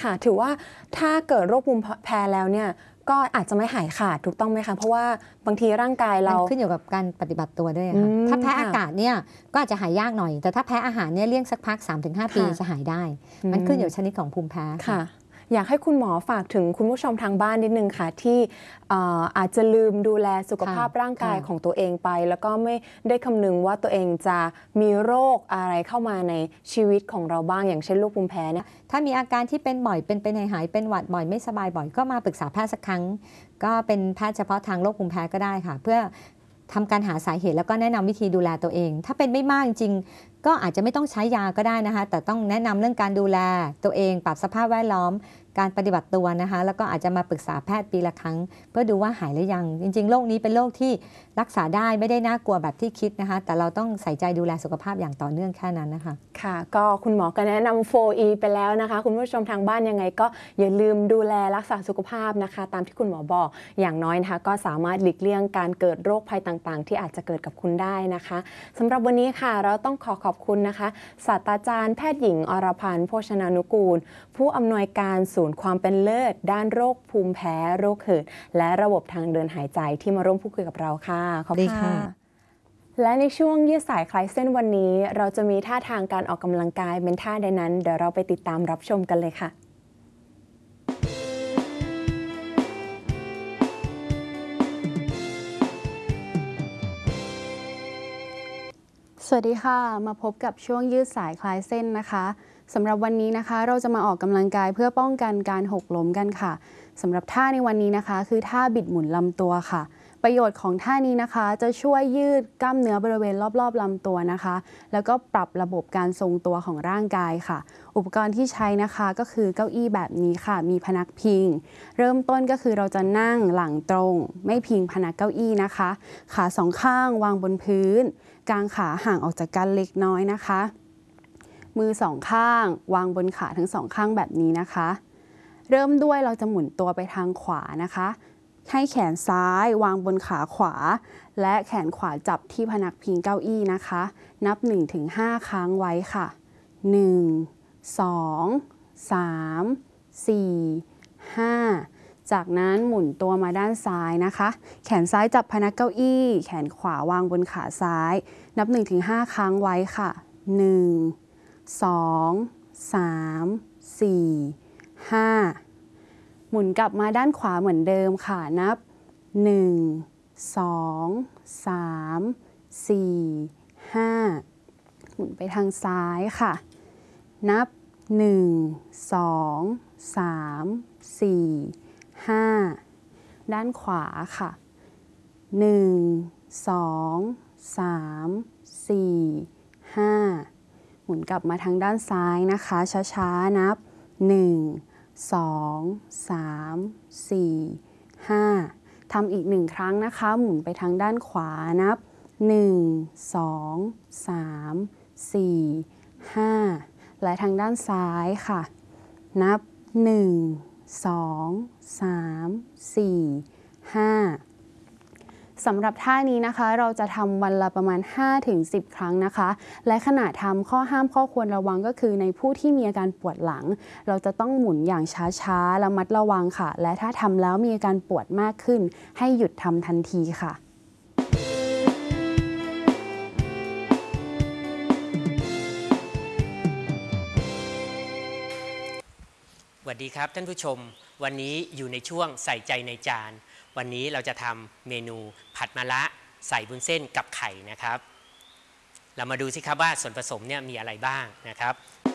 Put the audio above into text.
ค่ะถือว่าถ้าเกิดโรคภูมิแพ้แล้วเนี่ยก็อาจจะไม่หายขาดถูกต้องไหมคะเพราะว่าบางทีร่างกายเราขึ้นอยู่กับการปฏิบัติตัวด้วยค่ะถ้าแพ้อากาศเนี่ยก็อาจจะหายยากหน่อยแต่ถ้าแพ้อาหารเนี่ยเลี่ยงสักพัก 3-5 ปีจะหายได้มันขึ้นอยู่ชนิดของภูมิแพ้ค่ะอยากให้คุณหมอฝากถึงคุณผู้ชมทางบ้านนิดนึงค่ะที่อาจจะลืมดูแลสุขภาพร่างกายของตัวเองไปแล้วก็ไม่ได้คำนึงว่าตัวเองจะมีโรคอะไรเข้ามาในชีวิตของเราบ้างอย่างเช่นโรคภูมิแพ้เนี่ยถ้ามีอาการที่เป็นบ่อยเป็นหายเป็นหวัดบ่อยไม่สบายบ่อยก็มาปรึกษาแพทย์สักครั้งก็เป็นแพทย์เฉพาะทางโรคภูมิแพ้ก็ได้ค่ะเพื่อทำการหาสาเหตุแล้วก็แนะนำวิธีดูแลตัวเองถ้าเป็นไม่มากจริงก็อาจจะไม่ต้องใช้ยาก็ได้นะคะแต่ต้องแนะนำเรื่องการดูแลตัวเองปรับสภาพแวดล้อมการปฏิบัติตัวนะคะแล้วก็อาจจะมาปรึกษาแพทย์ปีละครั้งเพื่อดูว่าหายหรือยังจริงๆโรคนี้เป็นโรคที่รักษาได้ไม่ได้น่ากลัวแบบที่คิดนะคะแต่เราต้องใส่ใจดูแลสุขภาพอย่างต่อเนื่องแค่นั้นนะคะค่ะก็คุณหมอก็แนะนำ 4E ไปแล้วนะคะคุณผู้ชมทางบ้านยังไงก็อย่าลืมดูแลรักษาสุขภาพนะคะตามที่คุณหมอบอกอย่างน้อยนะคะก็สามารถหลีกเลี่ยงการเกิดโรคภัยต่างๆที่อาจจะเกิดกับคุณได้นะคะสำหรับวันนี้ค่ะเราต้องขอบคุณนะคะศาสตราจารย์แพทย์หญิงอรพันธ์โภชนานุกูลผู้อำนวยการศูนย์ความเป็นเลิศด้านโรคภูมิแพ้โรคหืดและระบบทางเดินหายใจที่มาร่วมพูดคุยกับเราค่ะขอบคุณค่ะและในช่วงยืดสายคลายเส้นวันนี้เราจะมีท่าทางการออกกำลังกายเป็นท่าใดนั้นเดี๋ยวเราไปติดตามรับชมกันเลยค่ะสวัสดีค่ะมาพบกับช่วงยืดสายคลายเส้นนะคะสำหรับวันนี้นะคะเราจะมาออกกำลังกายเพื่อป้องกันการหกล้มกันค่ะสำหรับท่าในวันนี้นะคะคือท่าบิดหมุนลำตัวค่ะประโยชน์ของท่านี้นะคะจะช่วยยืดกล้ามเนื้อบริเวณรอบๆลำตัวนะคะแล้วก็ปรับระบบการทรงตัวของร่างกายค่ะอุปกรณ์ที่ใช้นะคะก็คือเก้าอี้แบบนี้ค่ะมีพนักพิงเริ่มต้นก็คือเราจะนั่งหลังตรงไม่พิงพนักเก้าอี้นะคะขาสองข้างวางบนพื้นกางขาห่างออกจากกันเล็กน้อยนะคะมือสองข้างวางบนขาทั้งสองข้างแบบนี้นะคะเริ่มด้วยเราจะหมุนตัวไปทางขวานะคะให้แขนซ้ายวางบนขาขวาและแขนขวาจับที่พนักพิงเก้าอี้นะคะนับ 1-5 ครั้งไว้ค่ะ1 2 3 4 5จากนั้นหมุนตัวมาด้านซ้ายนะคะแขนซ้ายจับพนักเก้าอี้แขนขวาวางบนขาซ้ายนับ 1-5 ครั้งไว้ค่ะ1 2 3 4 5หมุนกลับมาด้านขวาเหมือนเดิมค่ะนับ1 2 3 4 5หมุนไปทางซ้ายค่ะนับ1 2 3 4 5ด้านขวาค่ะ1 2 3 4 5หมุนกลับมาทางด้านซ้ายนะคะช้าๆนับ1 2 3 4 5ทำอีก1ครั้งนะคะหมุนไปทางด้านขวานับ1 2 3 4 5และทางด้านซ้ายค่ะนับ1 2 3 4 5สำหรับท่านี้นะคะเราจะทำวันละประมาณ 5-10 ครั้งนะคะและขณะทำข้อห้ามข้อควรระวังก็คือในผู้ที่มีอาการปวดหลังเราจะต้องหมุนอย่างช้าๆระมัดระวังค่ะและถ้าทำแล้วมีอาการปวดมากขึ้นให้หยุดทำทันทีค่ะสวัสดีครับท่านผู้ชมวันนี้อยู่ในช่วงใส่ใจในจานวันนี้เราจะทำเมนูผัดมะระใส่วุ้นเส้นกับไข่นะครับเรามาดูสิครับว่าส่วนผสมเนี่ยมีอะไรบ้างนะครับ